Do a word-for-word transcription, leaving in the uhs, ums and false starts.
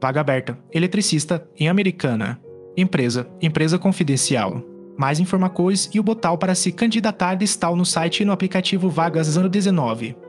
Vaga aberta. Eletricista em Americana. Empresa. Empresa confidencial. Mais informações e o botão para se candidatar estão no site e no aplicativo Vagas zero dezenove.